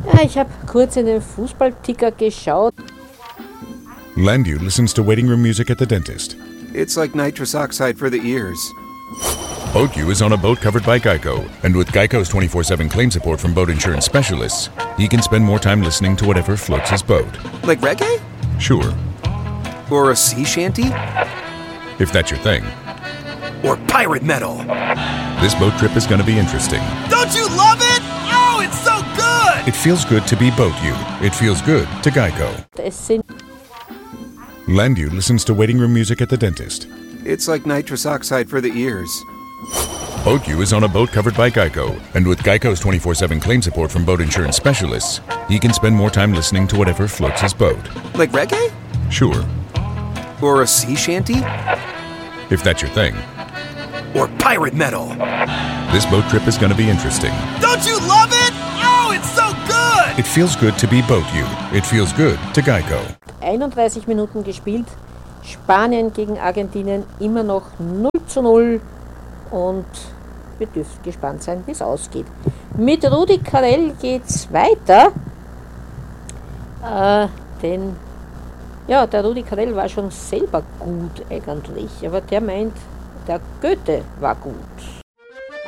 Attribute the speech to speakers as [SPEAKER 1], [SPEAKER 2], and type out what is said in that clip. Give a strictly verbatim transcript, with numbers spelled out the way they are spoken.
[SPEAKER 1] Ja, ich habe kurz in den Fußballticker geschaut.
[SPEAKER 2] Landu listens to waiting room music at the dentist.
[SPEAKER 3] It's like nitrous oxide for the ears.
[SPEAKER 2] BoatU is on a boat covered by Geico, and with Geico's twenty-four seven claim support from boat insurance specialists, he can spend more time listening to whatever floats his boat.
[SPEAKER 3] Like reggae?
[SPEAKER 2] Sure,
[SPEAKER 3] Or a sea shanty?
[SPEAKER 2] if that's your thing.
[SPEAKER 3] Or pirate metal?
[SPEAKER 2] This boat trip is going to be interesting.
[SPEAKER 3] Don't you love it? Oh, it's so good!
[SPEAKER 2] It feels good to be BoatU. It feels good to Geico.
[SPEAKER 1] Es sind
[SPEAKER 2] Landu listens to waiting room music at the dentist.
[SPEAKER 3] It's like nitrous oxide for the ears.
[SPEAKER 2] BoatU is on a boat covered by Geico, and with Geico's twenty-four seven claim support from boat insurance specialists, he can spend more time listening to whatever floats his boat.
[SPEAKER 3] Like reggae?
[SPEAKER 2] Sure,
[SPEAKER 3] Or a sea shanty?
[SPEAKER 2] if that's your thing.
[SPEAKER 3] Or pirate metal?
[SPEAKER 2] This boat trip is going to be interesting.
[SPEAKER 3] Don't you love it? Oh, it's so good!
[SPEAKER 2] It feels good to be BoatU. It feels good to Geico.
[SPEAKER 1] einunddreißig Minuten gespielt. Spanien gegen Argentinien immer noch null zu null. Und wir dürfen gespannt sein, wie es ausgeht. Mit Rudi Carrell geht's weiter. Äh, denn ja, der Rudi Carrell war schon selber gut eigentlich. Aber der meint, der Goethe war gut.